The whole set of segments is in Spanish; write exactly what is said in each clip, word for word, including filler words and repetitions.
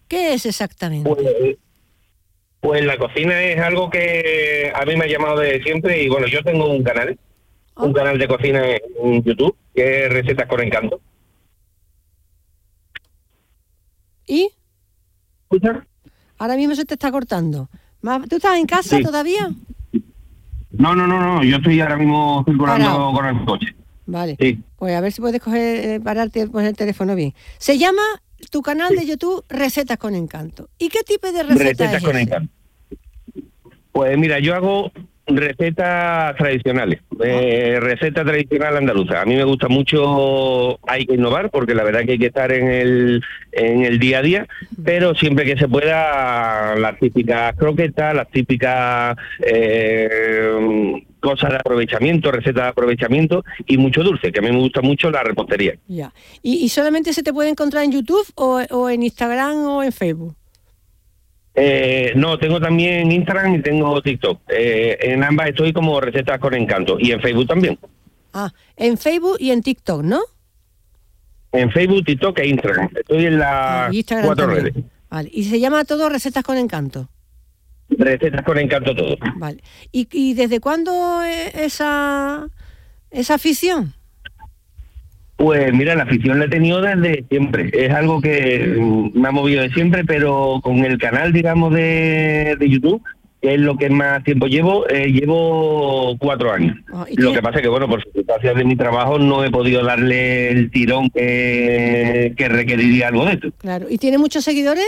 ¿Qué es exactamente? Pues, pues la cocina es algo que a mí me ha llamado de siempre y bueno, yo tengo un canal, oh. un canal de cocina en YouTube, que es Recetas con Encanto. ¿Y? ¿Escuchas? Ahora mismo se te está cortando. ¿Tú estás en casa sí. todavía? No, no, no, no, yo estoy ahora mismo circulando Parado. con el coche. Vale, sí. Pues a ver si puedes coger, eh, pararte, poner el teléfono bien. Se llama tu canal de YouTube Recetas con Encanto. ¿Y qué tipo de recetas Recetas es con ese? Encanto. Pues mira, yo hago recetas tradicionales, eh, oh. receta tradicional andaluza. A mí me gusta mucho, hay que innovar, porque la verdad que hay que estar en el, en el día a día, pero siempre que se pueda, las típicas croquetas, las típicas eh, cosas de aprovechamiento, recetas de aprovechamiento y mucho dulce, que a mí me gusta mucho la repostería. Ya. ¿Y, y solamente se te puede encontrar en YouTube o, o en Instagram o en Facebook? Eh, no, tengo también Instagram y tengo TikTok. Eh, en ambas estoy como Recetas con Encanto. Y en Facebook también. Ah, en Facebook y en TikTok, ¿no? En Facebook, TikTok e Instagram. Estoy en las ah, cuatro también. redes. Vale. ¿Y se llama todo Recetas con Encanto? Recetas con Encanto todo. Vale. ¿Y, y desde cuándo esa, esa afición? Pues mira, la afición la he tenido desde siempre. Es algo que me ha movido de siempre, pero con el canal, digamos, de, de YouTube, que es lo que más tiempo llevo, eh, llevo cuatro años. Oh, lo que pasa es que, bueno, por circunstancias de mi trabajo no he podido darle el tirón que, que requeriría algo de esto. Claro. ¿Y tiene muchos seguidores?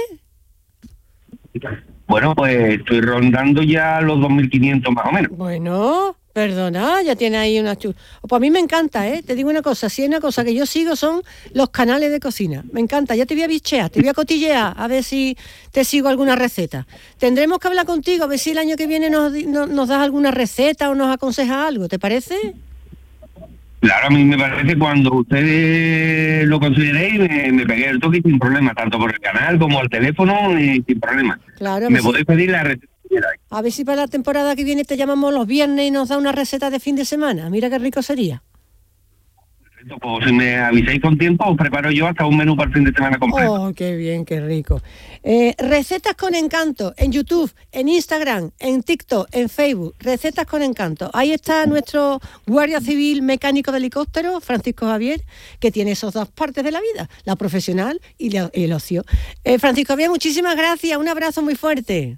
Bueno, pues estoy rondando ya los dos mil quinientos más o menos. Bueno... Perdona, ya tiene ahí una chula. Pues a mí me encanta, ¿eh? Te digo una cosa, si hay una cosa que yo sigo son los canales de cocina. Me encanta, ya te voy a bichear, te voy a cotillear, a ver si te sigo alguna receta. Tendremos que hablar contigo, a ver si el año que viene nos, nos, nos das alguna receta o nos aconsejas algo, ¿te parece? Claro, a mí me parece cuando ustedes lo consideréis, me, me pegué el toque sin problema, tanto por el canal como al teléfono, y sin problema. Claro, me podéis pedir la receta. A ver si para la temporada que viene te llamamos los viernes y nos da una receta de fin de semana. Mira qué rico sería. Perfecto, pues si me avisáis con tiempo, os preparo yo hasta un menú para el fin de semana completo. Oh, qué bien, qué rico. Eh, Recetas con Encanto, en YouTube, en Instagram, en TikTok, en Facebook. Recetas con Encanto. Ahí está nuestro guardia civil mecánico de helicóptero, Francisco Javier, que tiene esas dos partes de la vida, la profesional y, la, y el ocio. Eh, Francisco Javier, muchísimas gracias. Un abrazo muy fuerte.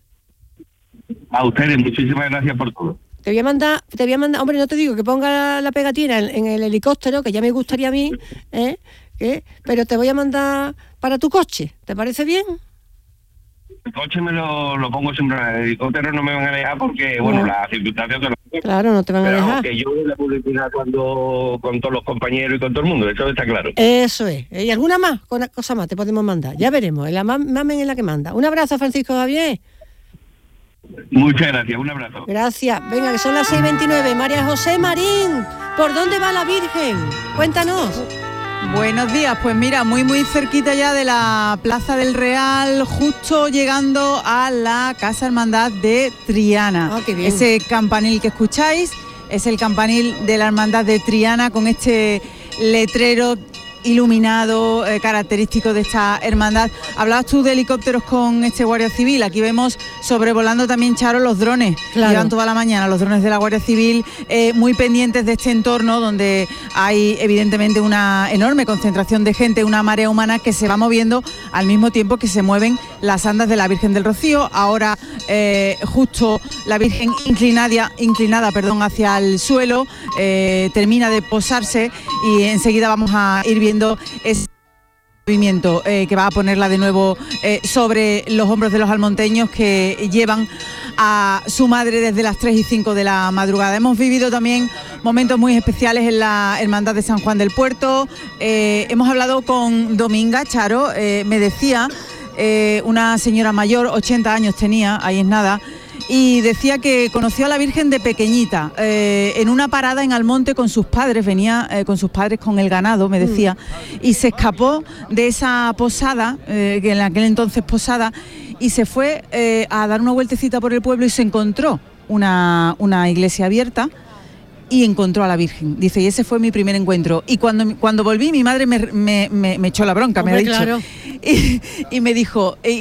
A ustedes, muchísimas gracias por todo. Te voy a mandar, te voy a mandar, hombre, no te digo que ponga la, la pegatina en, en el helicóptero, que ya me gustaría a mí, ¿eh? ¿Qué? Pero te voy a mandar para tu coche, ¿te parece bien? El coche me lo, lo pongo siempre en el helicóptero, no me van a dejar porque, bueno, no. las circunstancias te lo... Claro, no te van Pero a dejar. Que yo voy a la publicidad cuando, con todos los compañeros y con todo el mundo, eso está claro. Eso es. ¿Y alguna más? Una cosa más te podemos mandar, ya veremos, la mamen es la que manda. Un abrazo, Francisco Javier. Muchas gracias, un abrazo. Gracias. Venga, que son las seis veintinueve. María José Marín, ¿por dónde va la Virgen? Cuéntanos. Buenos días, pues mira, muy muy cerquita ya de la Plaza del Real, justo llegando a la Casa Hermandad de Triana. Ah, qué bien. Ese campanil que escucháis es el campanil de la Hermandad de Triana con este letrero iluminado, eh, característico de esta hermandad. Hablabas tú de helicópteros con este Guardia Civil, aquí vemos sobrevolando también, Charo, los drones. Claro. Llevan toda la mañana los drones de la Guardia Civil eh, muy pendientes de este entorno donde hay evidentemente una enorme concentración de gente, una marea humana que se va moviendo al mismo tiempo que se mueven las andas de la Virgen del Rocío. Ahora eh, justo la Virgen inclinada, inclinada perdón, hacia el suelo, eh, termina de posarse y enseguida vamos a ir viendo ese movimiento eh, que va a ponerla de nuevo eh, sobre los hombros de los almonteños que llevan a su madre desde las tres y cinco de la madrugada. Hemos vivido también momentos muy especiales en la Hermandad de San Juan del Puerto. Eh, hemos hablado con Dominga, Charo, eh, me decía eh, una señora mayor, ochenta años tenía, ahí es nada, y decía que conoció a la Virgen de pequeñita, eh, en una parada en Almonte con sus padres, venía eh, con sus padres con el ganado, me decía, y se escapó de esa posada, eh, que en aquel entonces posada, y se fue eh, a dar una vueltecita por el pueblo y se encontró una, una iglesia abierta y encontró a la Virgen. Dice, y ese fue mi primer encuentro. Y cuando, cuando volví, mi madre me, me, me, me echó la bronca, Hombre, me ha dicho. Claro. Y, y me dijo...